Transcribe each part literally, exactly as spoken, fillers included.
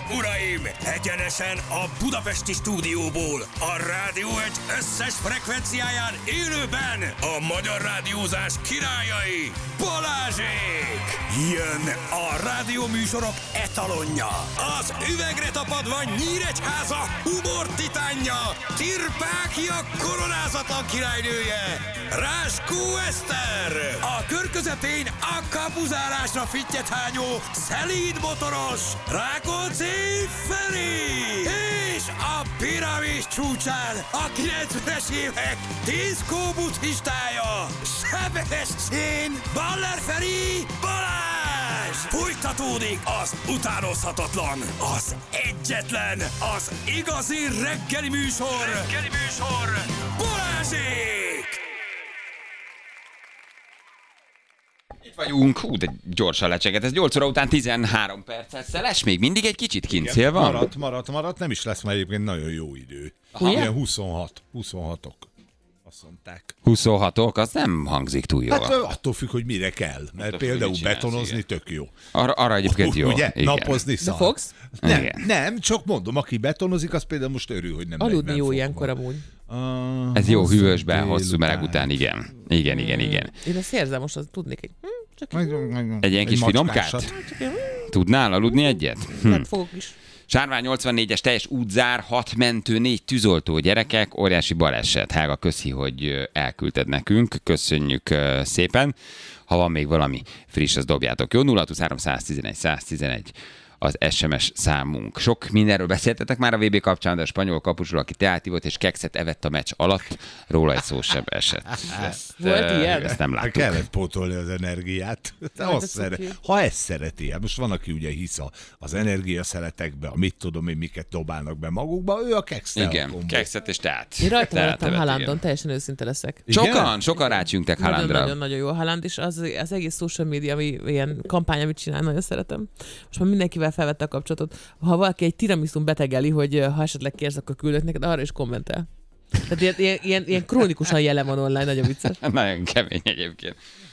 uraim! Egyenesen a budapesti stúdióból, a Rádió egy összes frekvenciáján élőben a magyar rádiózás királyai, Balázsék! Jön a rádióműsorok etalonja, az üvegre tapadva Nyíregyháza humor titánja, Tirpákia koronázatlan királynője, Ráskó Eszter! A kör közepén a kapuzárásra fittyethányó, szelíd motoros, Rákóczi Feri! És a piramis csúcsán a kilencvenes évek diszkó buddhistája, Sebestyén Baller Feri Balázs! Folytatódik az utánozhatatlan, az egyetlen, az igazi reggeli műsor, reggeli műsor, Balázsék! Itt vagyunk, hú, de gyorsan lecseget, ez nyolc óra után tizenhárom perccel szeles, még mindig egy kicsit kint szél van? Maradt, maradt, maradt, nem is lesz már egyébként nagyon jó idő. Aha. Ilyen huszonhat, huszonhatok, azt mondták. huszonhatok, az nem hangzik túl jól. Hát attól függ, hogy mire kell, mert attól például függ, csinálsz, betonozni igen. tök jó. Arra, arra egyébként jó. Ugye? Igen. Napozni De szar. fogsz? Nem, Igen. nem, csak mondom, aki betonozik, az például most örül, hogy nem Aludni negyven jó fok ilyenkor van. amúgy. Uh, Ez jó hosszú hűvösben, hosszú délután. meleg után, igen. Igen, igen, igen. Én ezt érzem, most az tudnék egy... Hm, csak egy... Egy ilyen kis finomkát? macskásat. Csak egy... Tudnál aludni egyet? Hm. Nem fogok is. Sárvány nyolcvannégyes teljes útzár, hat mentő, négy tűzoltó, gyerekek, óriási baleset. Hága, köszi, hogy elküldted nekünk, köszönjük szépen. Ha van még valami friss, az dobjátok. Jó, nulla huszonhárom száztizenegy száztizenegy az es em es számunk. Sok mindenről beszéltetek már a vé bé kapcsán, de a spanyol kapusról, aki teátívott és kekszet evett a meccs alatt, róla egy szó sem esett. Ezt, Volt uh, ilyen? ezt nem Hát láttuk. kellett pótolni az energiát. De Majd azt a szeret, cuki. ha ezt szereti, hát most van, aki ugye hisz a- az energiaszeletekbe, a mit tudom én, miket dobálnak be magukba, ő a keksztel. Igen, kombó. kekszet és teát. Én rajta Teát maradtam evett, Haalandon, igen. teljesen őszinte leszek. Sokan, sokan rácsüngtek Haalandra. Nagyon-nagyon jó a Haaland, és az, az egész social media, ami ilyen kampány, amit csinál, nagyon szeretem. Most már mindenkivel felvette a kapcsolatot. Ha valaki egy tiramisun betegeli, hogy ha esetleg kérsz, akkor küldök neked, arra is kommentel. Tehát ilyen, ilyen, ilyen, ilyen krónikusan jelen van online, nagyon vicces. Nagyon kemény egyébként.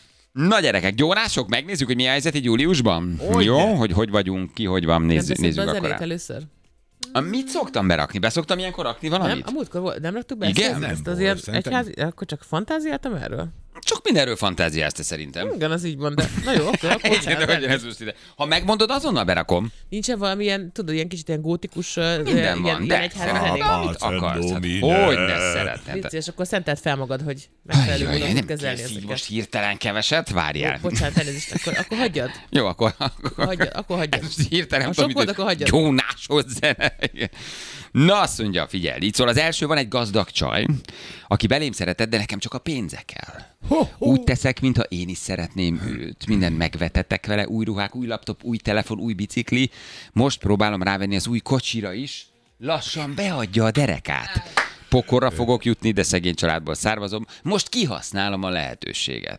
Na gyerekek, gyónások, megnézzük, hogy mi a helyzet így júliusban. Hogy Jó, ne? hogy hogy vagyunk, ki, hogy van, nézzük, Nem nézzük be a akkor. zenét először? A, mit szoktam berakni? Beszoktam ilyenkor rakni Nem, valamit? a múltkor volt, nem raktuk be Igen? ezt? Nem ezt volt, azért szerintem. egyházi, akkor csak fantáziáltam erről? Csak mindenről fantáziázta szerintem. Igen, az így van, de na jó, akkor, akkor Igen, bocsánat, de hogy ez most ide. Ha megmondod, azonnal berakom. nincsen valamilyen, tudod, ilyen kicsit ilyen gótikus, Minden ilyen, van, ilyen de egyházi szeretem, zenék? amit Apa, akarsz. Hát, Domine. hogy ne szeretnéd. Vicc, és akkor szentelt fel magad, hogy megfelelő Ajaj, módon nem kezelni kezd így ezeket. most hirtelen keveset, várjál. Bocsánat, elnézést, akkor, akkor hagyjad. Jó, akkor... akkor Hagyjad, akkor hagyjad. Ez most hirtelen, Ha tudom, sok volt, mint akkor egy hagyjad. gyónásod zene. Na, azt mondja, figyelj, így szól, az első van egy gazdag csaj, aki belém szeretett, de nekem csak a pénze kell. Úgy teszek, mintha én is szeretném őt. Mindent megvetettek vele, új ruhák, új laptop, új telefon, új bicikli. Most próbálom rávenni az új kocsira is. Lassan beadja a derekát. Pokorra fogok jutni, de szegény családból származom. Most kihasználom a lehetőséget.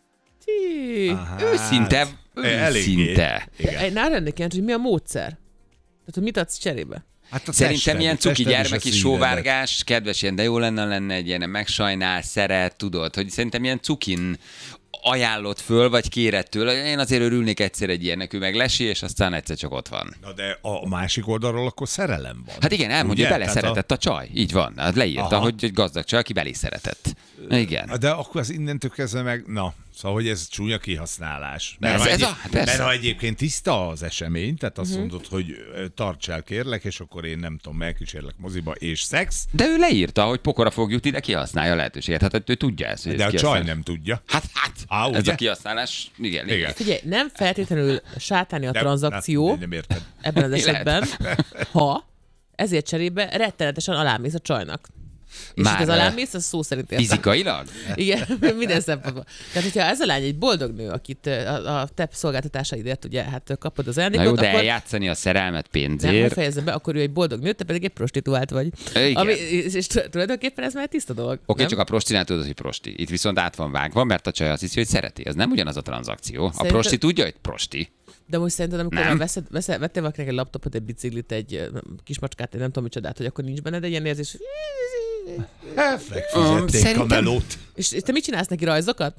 Tí. Őszinte, eléggé. őszinte. Igen. Nál lennék kíváncsi, hogy mi a módszer? Tehát, hogy mit adsz cserébe? Hát a Szerintem tested, ilyen cuki tested és a gyermeki szívedet. sóvárgás, kedves ilyen, de jó lenne, lenne egy ilyen, megsajnál, szeret, tudod, hogy szerintem ilyen cukin ajánlott föl, vagy kéred tőle. Én azért örülnék egyszer egy ilyennek, ő meg lesi, és aztán egyszer csak ott van. Na de a másik oldalról akkor szerelem van. Hát igen, elmondja, Ugye? beleszeretett a csaj. Így van. Hát leírta, Aha. hogy egy gazdag csaj, aki belé szeretett. Igen. De akkor az innentől kezdve meg, na, szóval, hogy ez csúnya kihasználás. Ez- ha ez egy, a- persze. mert ha egyébként tiszta az esemény, tehát azt uh-huh. mondod, hogy ö, tartsál kérlek, és akkor én nem tudom, megkísérlek moziba, és szex, De ő leírta, hogy pokora fog jutni, de kihasználja a lehetőséget. Hát ő tudja ezt. hogy de ezt a csaj kihasznál. nem tudja. Hát, hát, Á, ez ugye? a kihasználás, igen, igen. Igen. Figyelj, nem feltétlenül sátáni a De- tranzakció Nem, nem érted. ebben az Mi lehet? esetben, ha ezért cserébe rettenetesen alámész a csajnak. És Már, itt az alámész, az szó szerint értem. Fizikailag? Igen, minden szempontból. Tehát, hogyha ez a lány egy boldog nő, akit a, a te szolgáltatásaidért ugye, hát kapod az Na ajándékot, jó, de akkor eljátszani a szerelmet nem, hogy pénzért. fejezem be, akkor ő egy boldog nő, te pedig egy prostituált vagy. Igen. Ami, és, és tulajdonképpen ez már egy tiszta dolog. Oké, nem? csak a prostinál tudod, hogy prosti. Itt viszont át van vágva, mert a csaj azt hiszi, hogy szereti. Ez nem ugyanaz a tranzakció. A Szerintem- prosti tudja, hogy prosti. De most szerinted, amikor Nem. már veszed, veszed, vettél valakinek egy laptopot, egy biciklit, egy ö, kismacskát, egy nem tudom micsodát, hogy akkor nincs benned egy ilyen érzés, hogy... Megfizették a Szerintem- melót. És te mit csinálsz neki, rajzokat?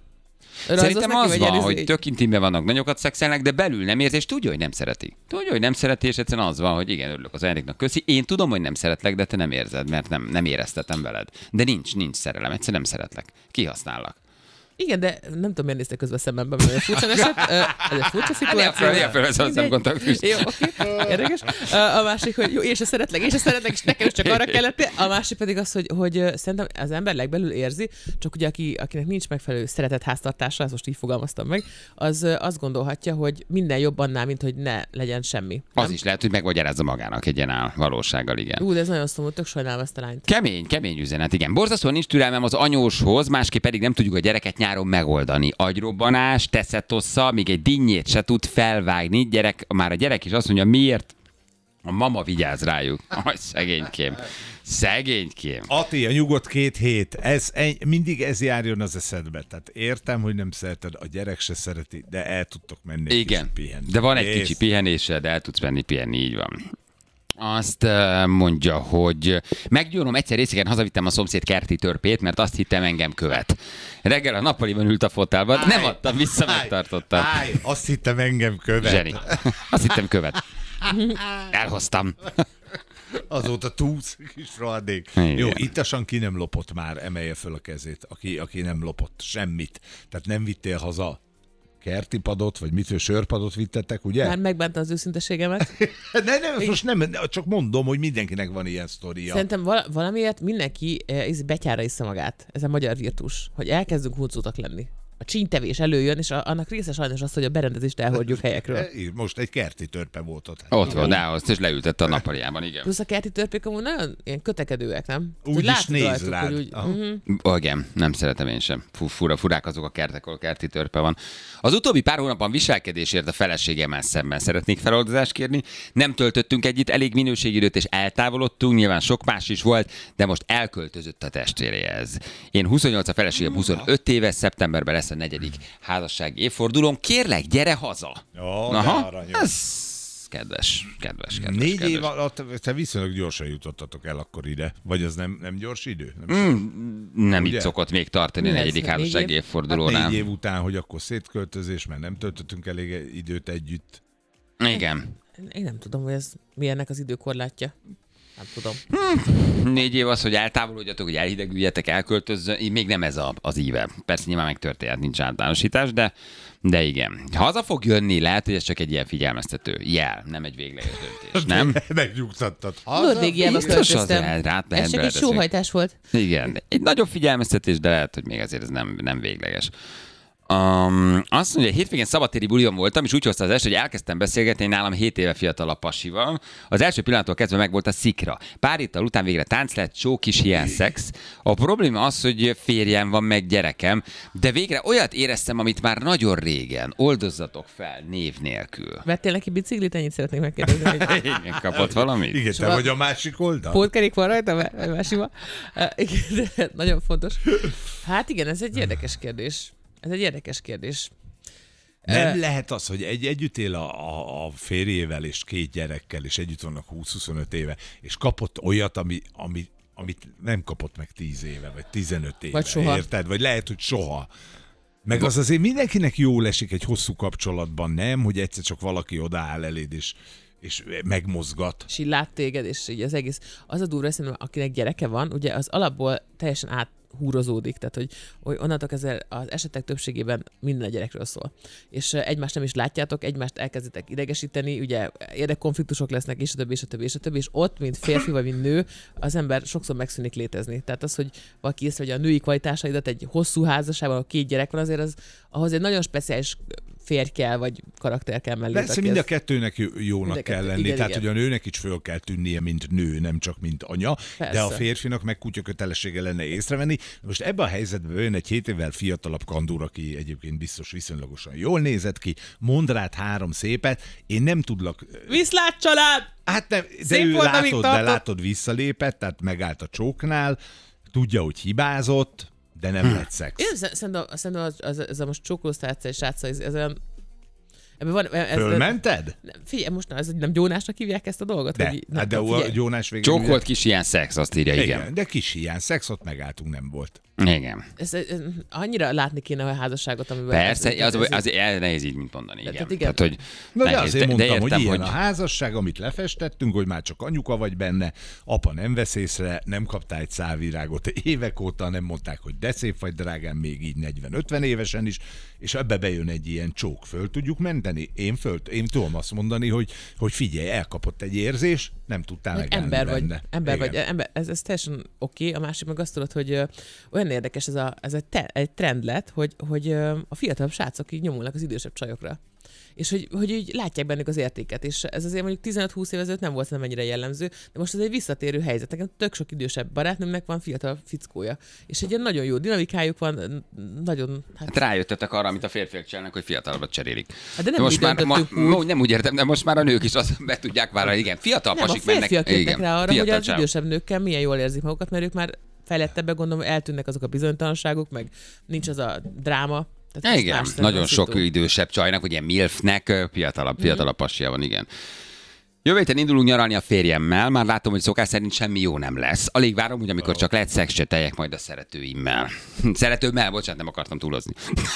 Szerintem neki, az vagy van, előző- hogy tök intimben vannak, nagyokat szexelnek, de belül nem érzi, és tudja, hogy nem szereti. Tudja, hogy nem szereti, és egyszerűen az van, hogy igen, örülök az Enriknak, köszi. Én tudom, hogy nem szeretlek, de te nem érzed, mert nem, nem éreztetem veled. De nincs, nincs szerelem, egyszerűen nem szeretlek. Kihasznállak. Igen, de nem tudom, miért néztek közben szemembe, mert olyan furcsa esett. Ö, Ez egy furcsa szituáció. Néha fölveszem a szemkontaktust. Jó, oké, érdekes. Ö, A másik, hogy jó, én se szeretlek, én se szeretlek, és nekem is csak arra kellett. A másik pedig az, hogy, hogy ö, szerintem az ember legbelül érzi, csak ugye aki, akinek nincs megfelelő szeretett háztartása, ezt most így fogalmaztam meg, az ö, azt gondolhatja, hogy minden jobb annál, mint hogy ne legyen semmi. Az nem? is lehet, hogy megmagyarázza magának egy ilyen áll valósággal, igen. Ú, de ez nagyon szomorú, tök sajnálom ezt a lányt. Kemény, kemény üzenet, igen. Borzasztóan nincs türelmem az anyóshoz, másképp pedig nem tudjuk a gyereket nyáron megoldani. Agyrobbanás, teszetossza, még egy dinnyét se tud felvágni. Gyerek, már a gyerek is azt mondja, miért a mama vigyáz rájuk. Aj, szegénykém. Szegénykém. Ati, a nyugodt két hét, ez, egy, mindig ez járjon az eszedbe. Tehát értem, hogy nem szereted, a gyerek se szereti, de el tudtok menni egy Igen, kicsit pihenni. de van egy Ész. kicsi pihenése, de el tudsz menni pihenni, így van. Azt uh, mondja, hogy meggyónom, egyszer részegen hazavittem a szomszéd kerti törpét, mert azt hittem engem követ. Reggel a nappaliban ült a fotelban, nem adtam vissza, Állj, megtartottam. állj, azt hittem engem követ. Zseni. Azt hittem követ. Elhoztam. Azóta túsz kis rohadék. Igen. Jó, ittasan ki nem lopott már, emelje föl a kezét, aki, aki nem lopott semmit. Tehát nem vittél haza kerti padot, vagy mitől sörpadot vittetek, ugye? Már megbánta az őszinteségemet. Ne, nem, most nem, csak mondom, hogy mindenkinek van ilyen sztoria. Szerintem vala, valamiért mindenki eh, íz- betyárra iszza magát. Ez a magyar virtus, hogy elkezdünk huncótak lenni. A csínytevés előjön, és a, annak része sajnos az, hogy a berendezést elhordjuk helyekről. Most egy kerti törpe volt ott. Ott van, de azt is leültette a nappaliában, igen. Plusz a kerti törpék amúgy nagyon ilyen kötekedőek, nem? Úgy Hogy is látod néz rajtuk, rád. hogy úgy, Aha. uh-huh. Igen, nem szeretem én sem. Fú, fura, furák azok a kertek, ahol kerti törpe van. Az utóbbi pár hónapban viselkedésért a feleségemmel szemben szeretnék feloldozást kérni. Nem töltöttünk együtt elég minőségidőt, és eltávolodtunk, nyilván sok más is volt, de most elköltözött a testvéréhez. Én huszonnyolc, a feleségem huszonöt éves, szeptemberben lesz a negyedik házassági évfordulón. Kérlek, gyere haza! Jó, de Aha, aranyos. ez kedves, kedves, kedves. Négy kedves. év alatt te viszonylag gyorsan jutottatok el akkor ide. Vagy az nem, nem gyors idő? Nem Mm, nem Ugye? így szokott még tartani a Mi ez? negyedik Négy házassági év? évfordulónál. Hát négy év után, hogy akkor szétköltözés, mert nem töltöttünk elég időt együtt. Igen. Én nem tudom, hogy ez mi ennek az időkorlátja. Nem tudom. Négy év az, hogy eltávolodjatok, hogy elhidegüljetek, elköltözzön, így még nem ez a, az íve. Persze nyilván megtörtént, nincs általánosítás, de, de igen. Ha haza fog jönni, lehet, hogy ez csak egy ilyen figyelmeztető jel, nem egy végleges döntés, nem? Megnyugtattad. Norvégiába biztos az költöztem. lehet, rá lehet Ez csak egy beleteszünk. sóhajtás volt. Igen, egy nagyobb figyelmeztetés, de lehet, hogy még azért ez nem, nem végleges. Um, azt mondja, hétvégén szabadtéri bulion voltam, és úgy hozta az est, hogy elkezdtem beszélgetni egy nálam hét éve fiatalabb pasival. Az első pillanattól kezdve meg volt a szikra. Pár héttel után végre tánc lett, csó, kis hiány, szex. A probléma az, hogy férjem van, meg gyerekem, de végre olyat éreztem, amit már nagyon régen. Oldozzatok fel név nélkül. Vettél neki biciklit? Ennyit szeretnék megkérdezni. Hogy Igen, kapott valamit? Igen, te Soha- vagy a másik oldal? pótkerék van rajta, vagy másiba? Uh, igen, de nagyon fontos. Hát igen, ez egy érdekes kérdés. Ez egy érdekes kérdés. Nem Ö, lehet az, hogy egy, együtt él a, a, a férjével és két gyerekkel, és együtt vannak húsz-huszonöt éve, és kapott olyat, ami, ami, amit nem kapott meg tíz éve, vagy tizenöt éve. Vagy soha. Érted? Vagy lehet, hogy soha. Meg az azért mindenkinek jól esik egy hosszú kapcsolatban, nem? Hogy egyszer csak valaki odaáll eléd, és, és megmozgat. és így lát téged, és így az egész. Az a durva, szerintem, akinek gyereke van, ugye az alapból teljesen áthúrozódik, tehát hogy, hogy onnantól kezdve az esetek többségében minden a gyerekről szól. És eh, egymást nem is látjátok, egymást elkezditek idegesíteni, ugye érdekkonfliktusok lesznek, és a többi, és a többi, és a többi, és ott, mint férfi vagy mint nő, az ember sokszor megszűnik létezni. Tehát az, hogy valaki észre, hogy a női kvalitásaidat egy hosszú házasságban, ahol két gyerek van, azért az, ahhoz egy nagyon speciális férj kell, vagy karakter kell mellé. Persze aki mind a ez- kettőnek jó- jónak Mind a kell kettő, lenni, igen, tehát igen. hogy a nőnek is föl kell tűnnie, mint nő, nem csak mint anya, Persze. de a férfinak meg kutya kötelessége lenne észrevenni. Most ebben a helyzetben jön egy hét évvel fiatalabb kandúr, aki egyébként biztos viszonylagosan jól nézett ki, mond rád három szépet, én nem tudlak... Viszlát család! Hát nem, de Szép ő volt, amíg látod, de tartott. látod visszalépett, tehát megállt a csóknál, tudja, hogy hibázott, de nem lett szex. Én sz- szerintem, szerintem az, az, ez a most csókolóztárca és srácsa, ez, ez olyan Ebben van, ez, Fölmented? Nem, figyelj, most na, ez nem gyónásnak hívják ezt a dolgot? De, hogy, hát de figyelj. a gyónás végül... Csókolt kis ilyen szex, azt írja, igen. igen. De kis hiány, szexot megálltunk, nem volt. Igen. Ez, ez, annyira látni kéne a házasságot, amiben... Persze, ez, az, ez, az, az nehéz így, mint mondani. Igen. Tehát igen. Tehát, hogy Na de nehéz, azért mondtam, értem, hogy ilyen a házasság, amit lefestettünk, hogy már csak anyuka vagy benne, apa nem vesz észre, nem kaptál egy szálvirágot évek óta, nem mondták, hogy de szép vagy drágám, még így negyven-ötven évesen is, és ebbe bejön egy ilyen csók, föl tudjuk menteni? Én föl, én tudom azt mondani, hogy, hogy figyelj, elkapott egy érzés, nem tudtál megállni ember vagy, benne. ember Igen. vagy, ember, ez, ez teljesen oké, okay. A másik meg azt tudod, hogy ö, olyan érdekes ez, a, ez egy, te, egy trend lett, hogy, hogy ö, a fiatalabb srácok így nyomulnak az idősebb csajokra. És hogy, hogy így látják bennük az értéket. És ez azért mondjuk tizenöt-húsz év ezelőtt nem volt nem ennyire jellemző, de most ez egy visszatérő helyzet. Nekem tök sok idősebb barátnőmnek van fiatal fickója. És egy ilyen nagyon jó dinamikájuk van, nagyon... Hát, Hát rájöttetek arra, amit a férfiak csinálnak, hogy fiatalabbat cserélik. Hát de nem most úgy már, ma, döntöttünk úgy. ma, nem úgy értem, de most már a nők is azt be tudják vállalni. Igen, fiatal nem, pasik a férfiak mennek. jöttek rá arra, hogy az csávok. idősebb nőkkel milyen jól érzik magukat, mert ők már fejlettebbek, gondolom, eltűnnek azok a bizonytalanságok, meg nincs az a dráma. Ja, igen, nagyon sok idősebb csajnak, vagy ilyen milfnek fiatalabb, fiatalabb passia van, igen. Jövő héten indulunk nyaralni a férjemmel, már látom, hogy szokás szerint semmi jó nem lesz. Alig várom, hogy amikor csak lehet, szexcseteljek majd a szeretőimmel. Szeretőmmel, bocsánat, nem akartam túlozni.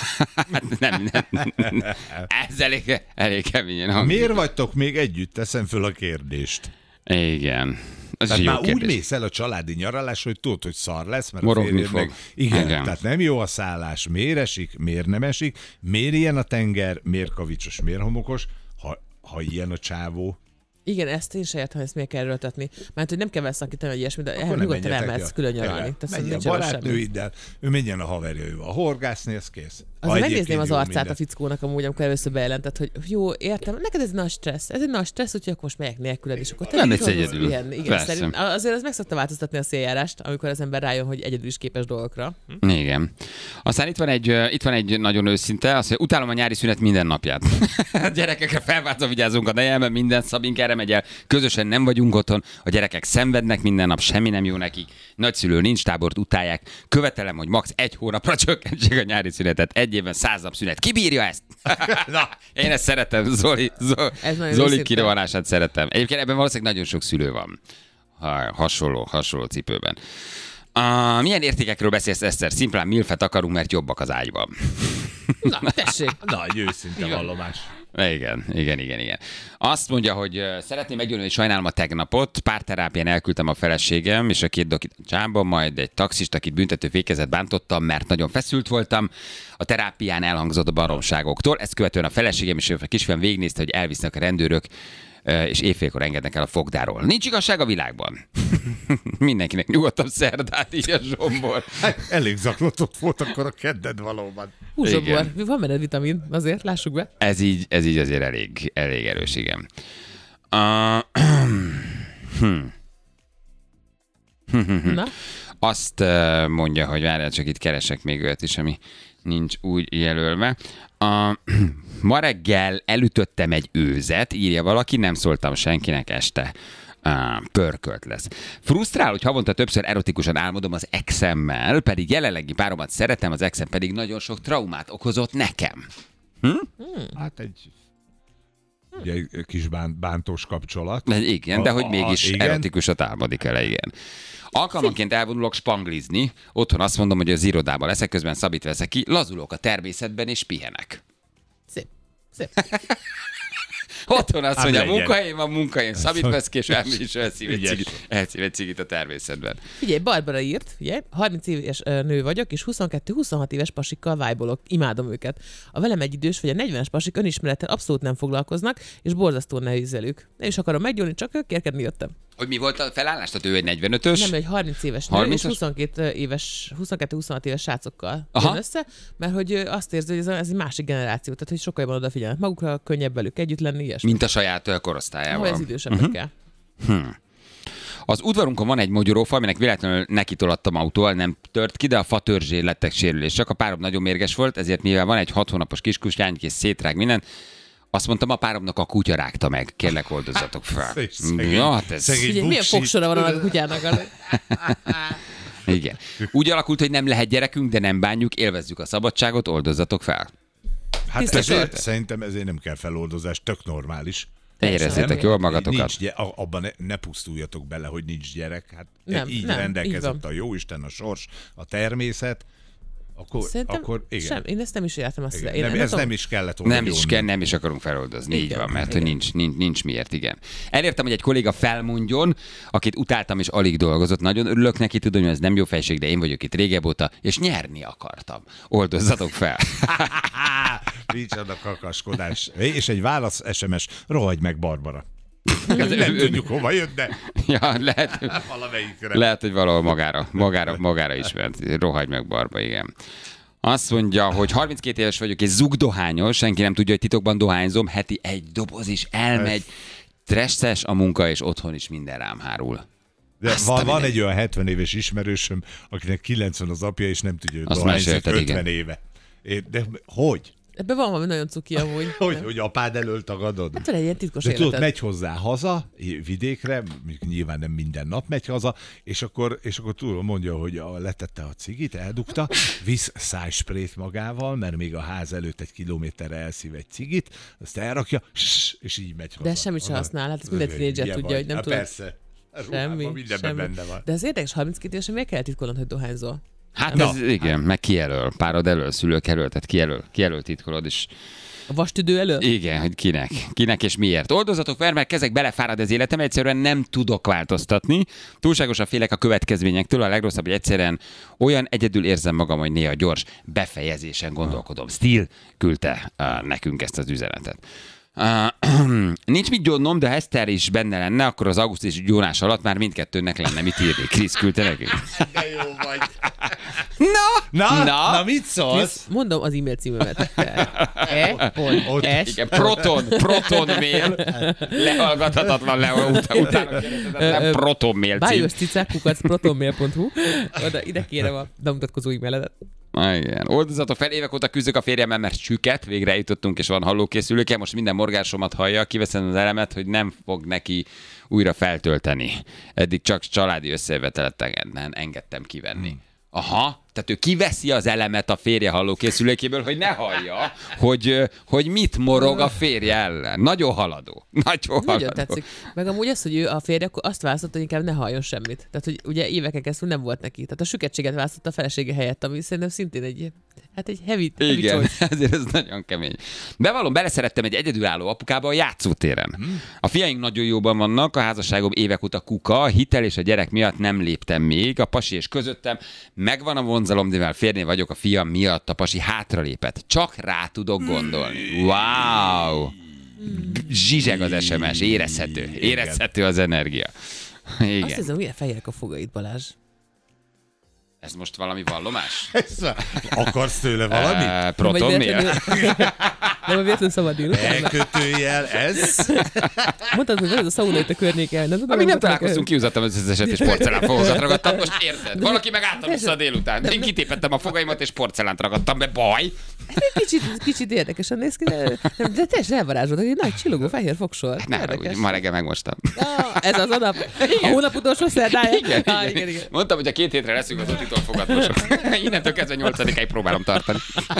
nem, nem, nem. Ez elég, elég keményen hangzik. Miért vagytok még együtt? Teszem föl a kérdést. Igen. Ez Tehát jó már kérdés. úgy mész el a családi nyaralás, hogy tudod, hogy szar lesz, mert Morogni a férjed fog. meg... Igen, Igen. tehát nem jó a szállás, miért esik, miért nem esik, miért ilyen a tenger, miért kavicsos, miért homokos, ha, ha ilyen a csávó. Igen, ezt én se értem, ezt miért kell erőltetni. Mert hogy nem kell vele szakítani, vagy ilyesmi, de Akkor ehhez nem nyugodtan menjetek, elmehetsz ja. külön nyaralni. Igen. Tehát Menjen a nincs arra semmi. barátnőiddel, ő menjen a haverjaival horgászni, ez kész. Ha Azért egyébként megnézném az jó arcát minden. a fickónak amúgy, amikor először bejelentett, hogy jó, értem, neked ez nagy stressz, ez egy nagy stressz, úgyhogy akkor most megyek nélküled, és akkor te Nem így lesz tudod egyedül. pihenni. Igen, Persze. szerint, azért az meg szokta változtatni a széljárást, amikor az ember rájön, hogy egyedül is képes dolgokra. Hm? Igen. Aztán itt van egy, ö, itt van egy nagyon őszinte, azt mondja, utálom a nyári szünet minden napját. A gyerekekre felváltva vigyázunk a nejelben, minden Szabink erre megy el, közösen nem vagyunk otthon, a gyerekek szenvednek minden nap, semmi nem jó nekik, nagyszülő nincs, tábort utálják, követelem, hogy max. egy hónapra csökkentsék a nyári szünetet, egy évben száz nap szünet. Ki bírja ezt? Na, én ezt szeretem, Zoli, Zoli, Ez nagyon Zoli őszinte. kirohanását szeretem. Egyébként ebben valószínűleg nagyon sok szülő van. Ha, hasonló, hasonló cipőben. Uh, milyen értékekről beszélsz, Eszter? Szimplán milfet akarunk, mert jobbak az ágyban. Na, tessék! Nagy őszinte vallomás. Igen, igen, igen, igen. Azt mondja, hogy uh, szeretném meggyőzni, hogy sajnálom a tegnapot. Párterápián elküldtem a feleségem és a két dokit a csámba, majd egy taxist, akit büntető fékezet bántottam, mert nagyon feszült voltam. A terápián elhangzott a baromságoktól. Ezt követően a feleségem és a kisfiam végignézte, hogy elvisznek a rendőrök, uh, és éjfélkor engednek el a fogdáról. Nincs igazság a világban. Mindenkinek nyugodtabb szerdát, így a Zsombor. Hát, elég zaklatott volt akkor a kedded valóban. Húzsokból. Van benned vitamin, azért, lássuk be. Ez így, ez így azért elég, elég erős, igen. Uh, hm. Na, Azt uh, mondja, hogy várjál, csak itt keresek még olyat is, ami nincs úgy jelölve. Uh, ma reggel elütöttem egy őzet, írja valaki, nem szóltam senkinek este. Uh, pörkölt lesz. Frusztrál, hogy havonta többször erotikusan álmodom az exemmel, pedig jelenlegi páromat szeretem, az exem pedig nagyon sok traumát okozott nekem. Hát egy, ugye, egy kis bán, bántós kapcsolat. De igen, de hogy A- a- mégis igen. erotikusat álmodik el, igen. Alkalmanként elvonulok spanglizni, otthon azt mondom, hogy az irodában leszek, közben Szabit veszek ki, lazulok a természetben és pihenek. szép. Szép. Otthon azt Hát mondja, legyen. munkahelyen van munkahelyen, Szabit vesz ki, és elmegy és elszív egy Ügyes. cigit, elszív egy cigit a természetben. Figyelj, Barbara írt, figyelj, harminc éves ö, nő vagyok, és huszonkettő-huszonhat éves pasikkal vájbolok. Imádom őket. A velem egy idős vagy a negyvenes pasik önismerettel abszolút nem foglalkoznak, és borzasztóan nehéz velük. Nem is akarom meggyóni, csak ők kérkedni jöttem. Hogy mi volt a felállás? Tehát ő egy negyvenötös? Nem, egy harminc éves nő, harmincas? és huszonkettő éves, huszonkettő-huszonhat éves srácokkal Aha. jön össze, mert hogy ö, azt érzi, hogy ez, a- ez egy másik generáció, tehát hogy sokkal jobban odafigyelnek magukra, könnyebb velük együtt lenni, ilyesmi. Mint a saját ö, Ahol korosztályával. ez idősebbekkel. Az udvarunkon van egy mogyorófa, aminek véletlenül nekitolattam autóval, nem tört ki, de a fa törzsé lettek sérülések. A párom nagyon mérges volt, ezért mivel van egy hat hónapos kiskutyánk és szétrág minden, azt mondtam, a páromnak a kutya rágta meg. Kérlek, oldozzatok fel. Szegény- Ja, hát ez... szegény- Ugye, milyen Buksi. fogsora van annak a kutyának? Igen. Úgy alakult, hogy nem lehet gyerekünk, de nem bánjuk, élvezzük a szabadságot, oldozzatok fel. Hát Tiszta ezért, sört. szerintem ezért nem kell feloldozás, tök normális. Érezzétek jól magatokat. Nincs, gy- a- abban ne, ne pusztuljatok bele, hogy nincs gyerek. Hát Nem, így nem, rendelkezett így van. a jóisten, a sors, a természet. Akkor, Szerintem akkor igen. sem, én ezt nem is értem. Azt igen. én Nem, nem ez tudom. nem is kellett volna Nem is jönni. kell, nem is akarunk feloldozni, így Igen, van, mert igen. hogy nincs, nincs, nincs miért, igen. Elértem, hogy egy kolléga felmondjon, akit utáltam és alig dolgozott. Nagyon örülök neki, tudom, hogy ez nem jó fejség, de én vagyok itt régebb óta, és nyerni akartam. Oldozzatok fel. Micsoda kakaskodás. És egy válasz es em es, rohagy meg Barbara. Nem tudjuk, hova jött, de Ja, lehet, valamelyikre. lehet, hogy valahol magára, magára, magára ismert. Rohagy meg Barba, igen. Azt mondja, hogy harminckét éves vagyok, és zugdohányos, senki nem tudja, hogy titokban dohányzom, heti egy doboz is elmegy, stresses a munka, és otthon is minden rám hárul. De Azt a van, van mindenit. egy olyan hetven éves ismerősöm, akinek kilencven az apja, és nem tudja, hogy Azt dohányzik mesélted, ötven igen. éve. É, De hogy? Ebben van valami nagyon cuki amúgy. Hogy, hogy apád elől tagadod? Hát van egy ilyen titkos De tudod, életed. megy hozzá haza, vidékre, mondjuk nyilván nem minden nap megy haza, és akkor, és akkor tudod, mondja, hogy a, letette a cigit, eldugta, visz szájsprét magával, mert még a ház előtt egy kilométerre elszív egy cigit, azt elrakja, és így megy haza. De semmit sem használ, hát ezt minden tínédzser Hülye tudja, vagy. hogy nem Há, tudod. Persze. A Semmi, ruhában mindenben semmi. benne van. De az érdekes, harminckét évesen miért kell titkolnod, hogy dohányzol? Hát Na. ez, igen, meg kijelöl, párod elől, szülők elől, tehát kijelöl, kijelöl titkolod, és A vastüdő elő? igen, hogy kinek, kinek és miért. Oldozatok fel, mert kezek belefárad az életem, egyszerűen nem tudok változtatni. Túlságosan félek a következményektől, a legrosszabb, hogy egyszerűen olyan egyedül érzem magam, hogy néha gyors befejezésen gondolkodom. Steel küldte uh, nekünk ezt az üzenetet. Uh, nincs mit gyónnom, de ha Eszter is benne lenne, akkor az augusztus gyónás alatt már mindkettőnek lenne mit írni. Krisz küldte nekünk. De jó vagy. Na, Na, na, na mit szólsz? Krisz, mondom az e-mail címemet. E, pont, Ott- S, igen, proton, proton mail, lehallgathatatlan, le, ut- utána kérdezetetlen proton mail cím. bájos cicák kukac protonmail pont hu. Oda, ide kérem a bemutatkozó e-mailedet. Ah, igen. Oldozatok fel, évek óta küzdök a férjemmel, mert süket, végre eljutottunk, és van hallókészülőke, most minden morgásomat hallja, kiveszem az elemet, hogy nem fog neki újra feltölteni. Eddig csak családi összejöveteleten engedtem kivenni. Hmm. Aha, tehát ő kiveszi az elemet a férje hallókészülékéből, hogy ne hallja, hogy, hogy mit morog a férje ellen. Nagyon haladó. Nagyon haladó. Nagyon tetszik. Meg amúgy az, hogy ő a férje, akkor azt választott, hogy inkább ne halljon semmit. Tehát, hogy ugye éveken keresztül nem volt neki. Tehát a süketséget választotta a felesége helyett, ami szerintem szintén egy, hát egy heavy, heavy Igen, choice. ezért ez nagyon kemény. Bevallom, beleszerettem egy egyedülálló apukába a játszótéren. A fiaink nagyon jóban vannak, a házasságom évek óta kuka, a hitel és a gyerek miatt nem léptem még, a pasi és közöttem megvan a vonzalom, de mivel férnél vagyok, a fiam miatt a pasi hátralépett. Csak rá tudok gondolni. Wow! Zsizseg az es em es, érezhető. Érezhető az energia. Azt Igen. hiszem, milyen fejek a fogaid, Balázs. Ez most valami vallomás? Akarsz tőle valamit? Uh, proton Vagy mail? véletlenül- Nem, a véletlenül szabad írni. Elkötőjel ez? Mondtad, hogy ez a szauna itt a környéken. Nem tudom, Amíg nem hogy találkoztunk, kiúzattam az összeset, és porcelánfogakat ragadtam. Most érted? Valaki meg álltam vissza a délután. Én kitépettem a fogaimat, és porcelánt ragadtam be. Baj! Kicsit, kicsit érdekesen néz ki, de, nem, de teljesen elvarázsolod, hogy egy nagy csillogó fehér fogsor. Ne Érdekes. haragudj, ma reggel megmostam. Ah, ez az a nap. A hónap utolsó szerdája. Igen, Ah, igen. igen, igen. Mondtam, hogy a két hétre leszünk az otitól fogadmosok. Innentől kezdve nyolcadikáig próbálom tartani.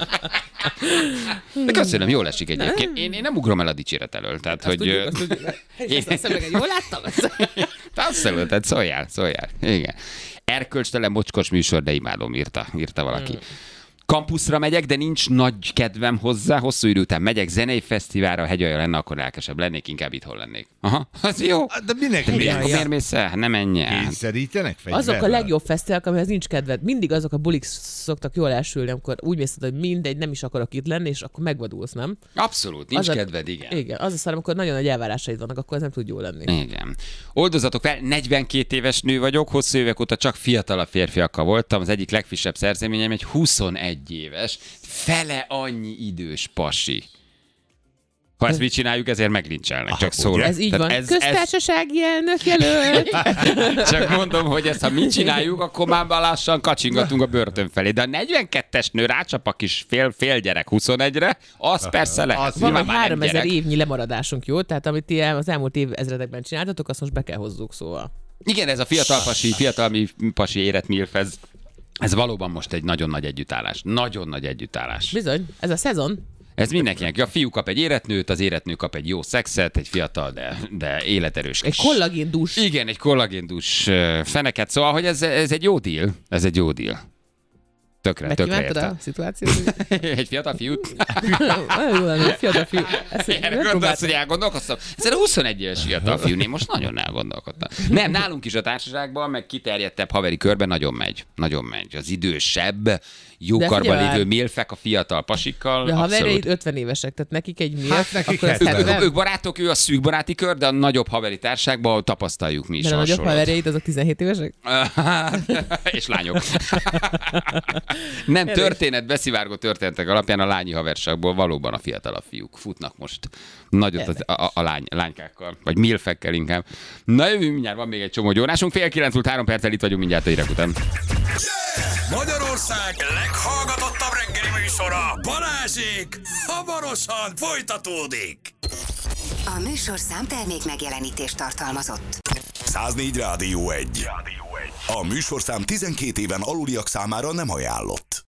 De köszönöm, jól esik egyébként. Én, én nem ugrom el a dicséret elől. Tehát, Azt hogy... tudjuk, azt tudjuk. És azt a szemüveget jól láttam? Te abszolút, tehát szóljál, szóljál. Igen. Erkölcstelen mocskos műsor, de imádom, írta, írta valaki. Hmm. Kampuszra megyek, de nincs nagy kedvem hozzá. Hosszú idő után megyek zenei fesztiválra, a hegyalja lenne, akkor lelkesebb lennék, inkább itthon lennék. Aha, az jó. De minek Mi, mi? akkor miért mész el? Hát nem menj el. Kényszerítenek fegyverrel? Azok a legjobb fesztiválok, amihez nincs kedved. Mindig azok a bulik szoktak jól elsülni, amikor úgy mész, hogy mindegy, nem is akarok itt lenni, és akkor megvadulsz, nem? Abszolút, nincs Az a- kedved, igen. Igen, az a szar, amikor nagyon nagy elvárásaid vannak, akkor ez nem tud jó lenni. Igen. Oldozatok fel, negyvenkét éves nő vagyok, hosszú évek óta csak fiatalabb férfiakkal voltam. Az egyik legfrissebb szerzeményem egy huszonegy éves, fele annyi idős pasi. Ha ezt mit csináljuk, ezért meglincselnek, csak ugye? szólok. Ez így Tehát van. Ez, Köztársasági elnök jelölt. ez, csak mondom, hogy ezt ha mit csináljuk, akkor már lassan kacsingatunk a börtön felé. De a negyvenkettes nő rácsap a kis fél, fél gyerek huszonegyre, az persze lehet. Az Van Nyilván egy már nem háromezer gyerek. évnyi lemaradásunk, jó? Tehát amit ti el- az elmúlt évezredekben csináltatok, azt most be kell hozzuk, szóval. Igen, ez a fiatal pasi, fiatal mi- pasi érett milf, ez, ez valóban most egy nagyon nagy együttállás. Nagyon nagy együttállás. Bizony, ez a szezon. Ez mindenkinek. A fiú kap egy életnőt, az életnő kap egy jó szexet, egy fiatal, de, de életerős. Egy kollagéndús. Igen, egy kollagéndús feneket. Szóval, hogy ez, ez egy jó deal. Ez egy jó deal. Tökre, tökre érte. a szituációt? Egy fiatal fiút? Jó lenne, egy fiatal fiú. Erre gondolsz, hogy elgondolkoztam? Ez a huszonegy éves fiatal fiú, én most nagyon elgondolkodtam. Nem, nálunk is a társaságban, meg kiterjedtebb haveri körben nagyon megy. Nagyon megy. Az idősebb, jókarban lévő milfek a fiatal pasikkal. De a haverjaid ötven évesek, tehát nekik egy milf, hát nekik akkor ők, ők barátok, ő a szűk baráti kör, de a nagyobb haveri társágban tapasztaljuk mi is. De a nagyobb haverjaid azok tizenhét évesek? És lányok. Nem, történet, beszivárgó történetek alapján a lányi haverságból valóban a fiatalabb fiúk futnak most nagyot az, a, a lány, lánykákkal, vagy milfekkel inkább. Na jövünk, mindjárt van még egy csomó gyónásunk, fél kilenc múlt három perccel itt vagyunk mindjárt a hírek után. Yeah! Magyarország leghallgatottabb reggeli műsora, Balázsék, hamarosan folytatódik. A műsorszám termék megjelenítést tartalmazott. száznégy Rádió egy. A műsorszám tizenkét éven aluliak számára nem ajánlott.